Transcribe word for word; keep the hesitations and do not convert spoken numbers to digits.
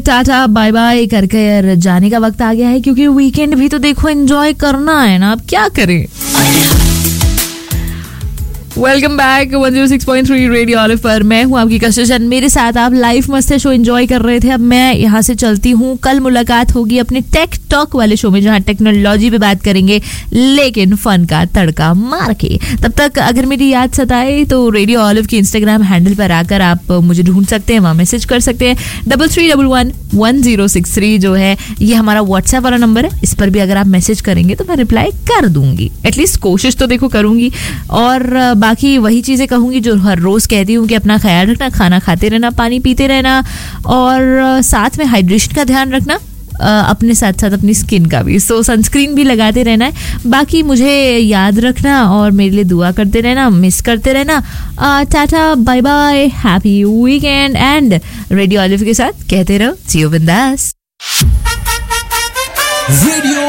Tata bye bye करके यार जाने का वक्त आ गया है, क्योंकि वीकेंड भी तो देखो एंजॉय करना है ना, अब क्या करें। Welcome back one zero six point three radio olive पर। मैं हूं आपकी कशिश, मेरे साथ आप लाइफ मस्त शो एंजॉय कर रहे थे। अब मैं यहां से चलती हूं, कल मुलाकात होगी अपने टेक टॉक वाले शो में, जहां टेक्नोलॉजी पे बात करेंगे लेकिन फन का तड़का मार के। तब तक अगर मेरी याद सताए तो रेडियो ऑलिव के इंस्टाग्राम हैंडल पर आकर आप मुझे ढूंढ सकते हैं, वहां मैसेज कर सकते हैं। Double three double one one zero six three जो है ये हमारा व्हाट्सएप वाला नंबर है। इस पर भी अगर आप मैसेज करेंगे तो मैं रिप्लाई कर दूंगी, एटलीस्ट कोशिश तो देखो करूंगी। और बाकी वही चीजें कहूंगी जो हर रोज कहती हूँ कि अपना ख्याल रखना, खाना खाते रहना, पानी पीते रहना, और साथ में हाइड्रेशन का ध्यान रखना, अपने साथ साथ अपनी स्किन का भी। सो सनस्क्रीन भी लगाते रहना है। बाकी मुझे याद रखना और मेरे लिए दुआ करते रहना, मिस करते रहना। Tata bye bye, happy weekend, and radio olive के साथ कहते रहो जियो बिंदास। रेडियो